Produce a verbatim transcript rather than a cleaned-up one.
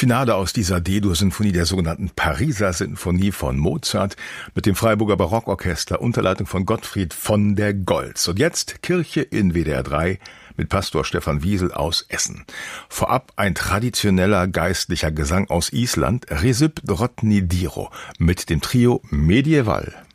Finale aus dieser D-Dur-Sinfonie, der sogenannten Pariser Sinfonie von Mozart mit dem Freiburger Barockorchester unter Leitung von Gottfried von der Goltz. Und jetzt Kirche in W D R drei mit Pastor Stefan Wiesel aus Essen. Vorab ein traditioneller geistlicher Gesang aus Island, Recip Drottni Diro, mit dem Trio Medieval.